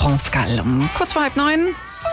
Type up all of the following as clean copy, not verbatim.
France-Gall. Um kurz vor 8:30.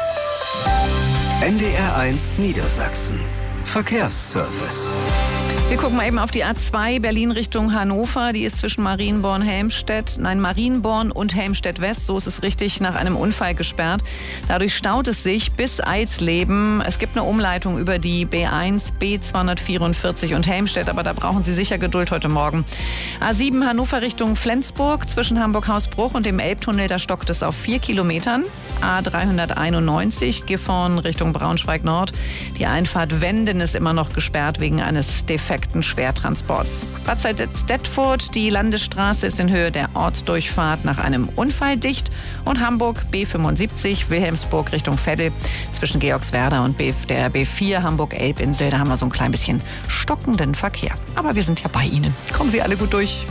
NDR1 Niedersachsen. Verkehrsservice. Wir gucken mal eben auf die A2 Berlin Richtung Hannover. Die ist zwischen Marienborn und Helmstedt-West. So ist es richtig, nach einem Unfall gesperrt. Dadurch staut es sich bis Eisleben. Es gibt eine Umleitung über die B1, B244 und Helmstedt, aber da brauchen Sie sicher Geduld heute Morgen. A7 Hannover Richtung Flensburg. Zwischen Hamburg-Hausbruch und dem Elbtunnel, da stockt es auf 4 Kilometern. A391 Gifhorn Richtung Braunschweig-Nord. Die Einfahrt Wenden ist immer noch gesperrt wegen eines defekten Schwertransports. Bad Salzdetfurt, die Landesstraße ist in Höhe der Ortsdurchfahrt nach einem Unfall dicht. Und Hamburg B75 Wilhelmsburg Richtung Veddel zwischen Georgswerda und der B4 Hamburg-Elbinsel. Da haben wir so ein klein bisschen stockenden Verkehr. Aber wir sind ja bei Ihnen. Kommen Sie alle gut durch.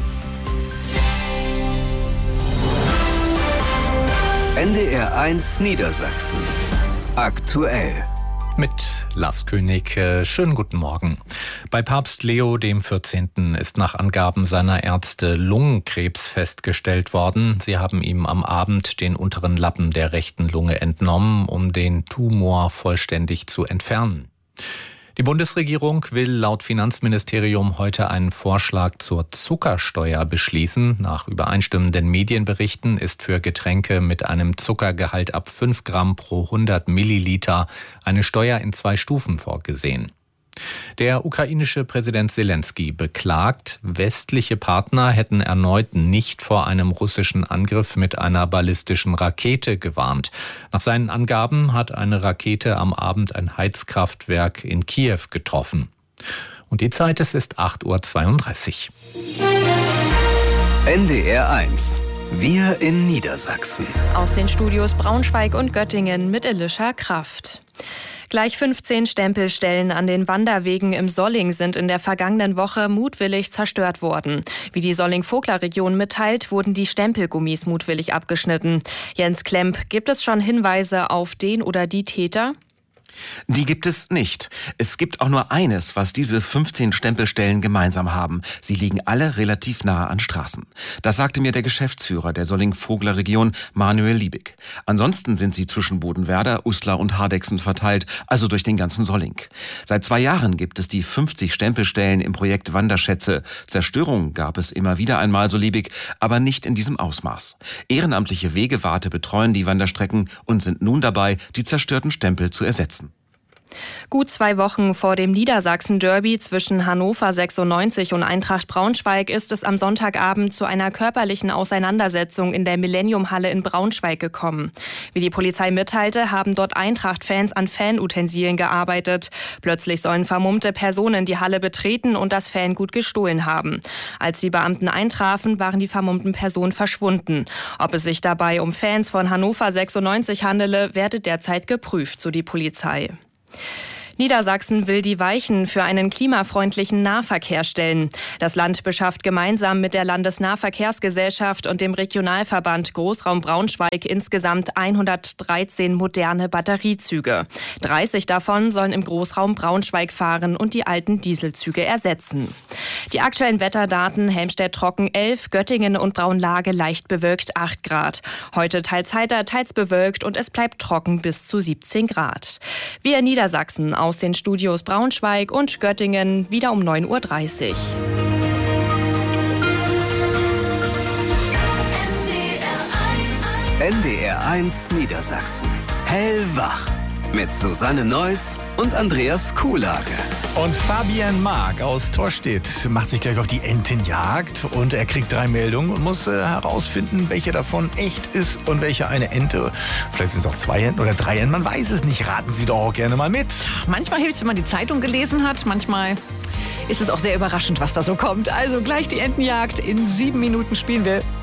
NDR1 Niedersachsen. Aktuell. Mit Lars König. Schönen guten Morgen. Bei Papst Leo XIV. Ist nach Angaben seiner Ärzte Lungenkrebs festgestellt worden. Sie haben ihm am Abend den unteren Lappen der rechten Lunge entnommen, um den Tumor vollständig zu entfernen. Die Bundesregierung will laut Finanzministerium heute einen Vorschlag zur Zuckersteuer beschließen. Nach übereinstimmenden Medienberichten ist für Getränke mit einem Zuckergehalt ab 5 Gramm pro 100 Milliliter eine Steuer in 2 Stufen vorgesehen. Der ukrainische Präsident Selenskyj beklagt, westliche Partner hätten erneut nicht vor einem russischen Angriff mit einer ballistischen Rakete gewarnt. Nach seinen Angaben hat eine Rakete am Abend ein Heizkraftwerk in Kiew getroffen. Und die Zeit, es ist 8:32 Uhr. NDR1. Wir in Niedersachsen. Aus den Studios Braunschweig und Göttingen mit Elisha Kraft. Gleich 15 Stempelstellen an den Wanderwegen im Solling sind in der vergangenen Woche mutwillig zerstört worden. Wie die Solling-Vogler-Region mitteilt, wurden die Stempelgummis mutwillig abgeschnitten. Jens Klemp, gibt es schon Hinweise auf den oder die Täter? Die gibt es nicht. Es gibt auch nur eines, was diese 15 Stempelstellen gemeinsam haben. Sie liegen alle relativ nahe an Straßen. Das sagte mir der Geschäftsführer der Solling-Vogler-Region, Manuel Liebig. Ansonsten sind sie zwischen Bodenwerder, Uslar und Hardexen verteilt, also durch den ganzen Solling. Seit 2 Jahren gibt es die 50 Stempelstellen im Projekt Wanderschätze. Zerstörungen gab es immer wieder einmal, so Liebig, aber nicht in diesem Ausmaß. Ehrenamtliche Wegewarte betreuen die Wanderstrecken und sind nun dabei, die zerstörten Stempel zu ersetzen. Gut 2 Wochen vor dem Niedersachsen-Derby zwischen Hannover 96 und Eintracht Braunschweig ist es am Sonntagabend zu einer körperlichen Auseinandersetzung in der Millennium-Halle in Braunschweig gekommen. Wie die Polizei mitteilte, haben dort Eintracht-Fans an Fanutensilien gearbeitet. Plötzlich sollen vermummte Personen die Halle betreten und das Fangut gestohlen haben. Als die Beamten eintrafen, waren die vermummten Personen verschwunden. Ob es sich dabei um Fans von Hannover 96 handele, werde derzeit geprüft, so die Polizei. Niedersachsen will die Weichen für einen klimafreundlichen Nahverkehr stellen. Das Land beschafft gemeinsam mit der Landesnahverkehrsgesellschaft und dem Regionalverband Großraum Braunschweig insgesamt 113 moderne Batteriezüge. 30 davon sollen im Großraum Braunschweig fahren und die alten Dieselzüge ersetzen. Die aktuellen Wetterdaten: Helmstedt trocken 11, Göttingen und Braunlage leicht bewölkt 8 Grad. Heute teils heiter, teils bewölkt und es bleibt trocken bis zu 17 Grad. Wir in Niedersachsen aus den Studios Braunschweig und Göttingen wieder um 9:30 Uhr. NDR1 Niedersachsen. Hellwach. Mit Susanne Neuss und Andreas Kuhlage. Und Fabian Mark aus Torstedt macht sich gleich auf die Entenjagd und er kriegt 3 Meldungen und muss herausfinden, welche davon echt ist und welche eine Ente. Vielleicht sind es auch 2 Enten oder 3 Enten, man weiß es nicht. Raten Sie doch auch gerne mal mit. Manchmal hilft es, wenn man die Zeitung gelesen hat. Manchmal ist es auch sehr überraschend, was da so kommt. Also gleich die Entenjagd. In 7 Minuten spielen wir.